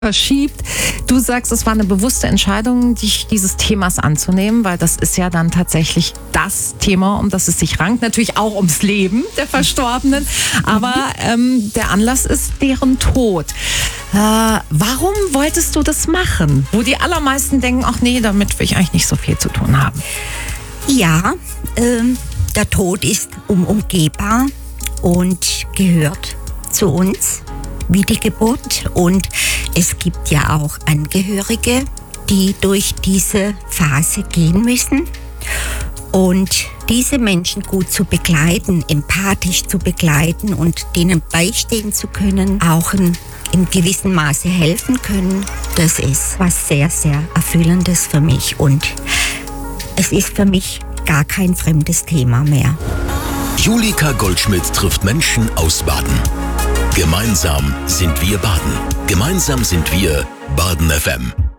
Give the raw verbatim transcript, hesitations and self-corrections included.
verschiebt. Du sagst, es war eine bewusste Entscheidung, dich dieses Themas anzunehmen, weil das ist ja dann tatsächlich das Thema, um das es sich rankt. Natürlich auch ums Leben der Verstorbenen, aber ähm, der Anlass ist deren Tod. Äh, warum wolltest du das machen? Wo die allermeisten denken, ach nee, damit will ich eigentlich nicht so viel zu tun haben. Ja, ähm, der Tod ist unumgehbar und gehört zu uns wie die Geburt. Und es gibt ja auch Angehörige, die durch diese Phase gehen müssen. Und diese Menschen gut zu begleiten, empathisch zu begleiten und denen beistehen zu können, auch in, in gewissem Maße helfen können, das ist was sehr, sehr Erfüllendes für mich. Und es ist für mich gar kein fremdes Thema mehr. Julika Goldschmidt trifft Menschen aus Baden. Gemeinsam sind wir Baden. Gemeinsam sind wir Baden F M.